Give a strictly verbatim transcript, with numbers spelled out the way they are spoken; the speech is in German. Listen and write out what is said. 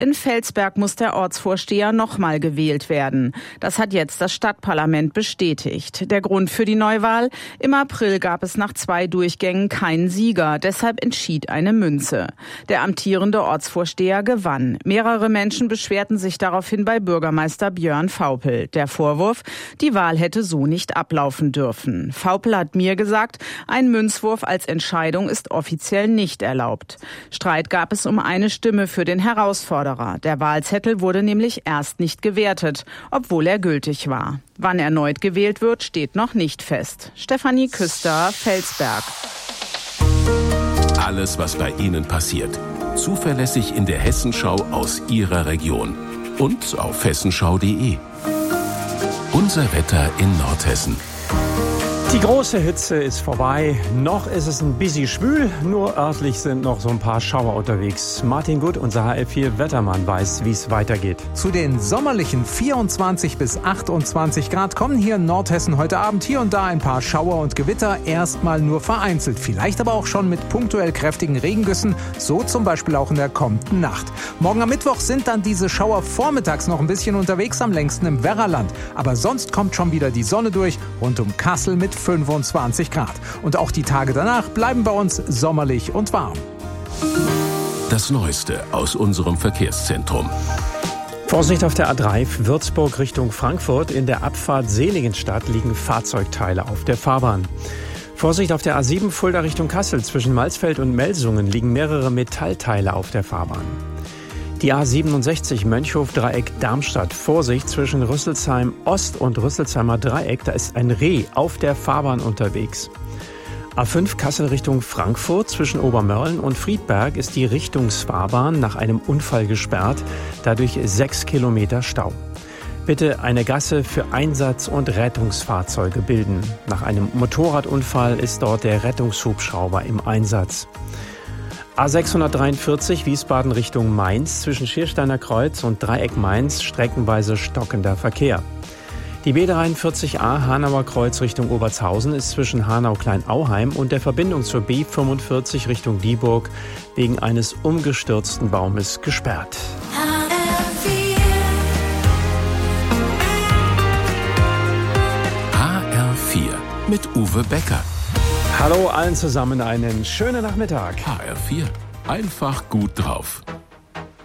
In Felsberg muss der Ortsvorsteher nochmal gewählt werden. Das hat jetzt das Stadtparlament bestätigt. Der Grund für die Neuwahl? Im April gab es nach zwei Durchgängen keinen Sieger. Deshalb entschied eine Münze. Der amtierende Ortsvorsteher gewann. Mehrere Menschen beschwerten sich daraufhin bei Bürgermeister Björn Vaupel. Der Vorwurf, die Wahl hätte so nicht ablaufen dürfen. Vaupel hat mir gesagt, ein Münzwurf als Entscheidung ist offiziell nicht erlaubt. Streit gab es um eine Stimme für den Herausforderer. Der Wahlzettel wurde nämlich erst nicht gewertet, obwohl er gültig war. Wann erneut gewählt wird, steht noch nicht fest. Stefanie Küster, Felsberg. Alles, was bei Ihnen passiert. Zuverlässig in der Hessenschau aus Ihrer Region. Und auf hessenschau punkt de. Unser Wetter in Nordhessen. Die große Hitze ist vorbei. Noch ist es ein bisschen schwül, nur örtlich sind noch so ein paar Schauer unterwegs. Martin Gutt, unser H L vier Wettermann, weiß, wie es weitergeht. Zu den sommerlichen vierundzwanzig bis achtundzwanzig Grad kommen hier in Nordhessen heute Abend hier und da ein paar Schauer und Gewitter. Erstmal nur vereinzelt, vielleicht aber auch schon mit punktuell kräftigen Regengüssen, so zum Beispiel auch in der kommenden Nacht. Morgen am Mittwoch sind dann diese Schauer vormittags noch ein bisschen unterwegs, am längsten im Werraland. Aber sonst kommt schon wieder die Sonne durch, rund um Kassel mit fünfundzwanzig Grad. Und auch die Tage danach bleiben bei uns sommerlich und warm. Das Neueste aus unserem Verkehrszentrum. Vorsicht auf der A drei Würzburg Richtung Frankfurt. In der Abfahrt Seligenstadt liegen Fahrzeugteile auf der Fahrbahn. Vorsicht auf der A sieben Fulda Richtung Kassel. Zwischen Malsfeld und Melsungen liegen mehrere Metallteile auf der Fahrbahn. Die A siebenundsechzig Mönchhof-Dreieck Darmstadt. Vorsicht zwischen Rüsselsheim Ost und Rüsselsheimer Dreieck. Da ist ein Reh auf der Fahrbahn unterwegs. A fünf Kassel Richtung Frankfurt. Zwischen Obermörlen und Friedberg ist die Richtungsfahrbahn nach einem Unfall gesperrt. Dadurch sechs Kilometer Stau. Bitte eine Gasse für Einsatz- und Rettungsfahrzeuge bilden. Nach einem Motorradunfall ist dort der Rettungshubschrauber im Einsatz. A sechshundertdreiundvierzig Wiesbaden Richtung Mainz. Zwischen Schiersteiner Kreuz und Dreieck Mainz streckenweise stockender Verkehr. Die B dreiundvierzig A Hanauer Kreuz Richtung Obertshausen ist zwischen Hanau-Kleinauheim und der Verbindung zur B fünfundvierzig Richtung Dieburg wegen eines umgestürzten Baumes gesperrt. H R vier mit Uwe Becker. Hallo allen zusammen, einen schönen Nachmittag. H R vier, einfach gut drauf.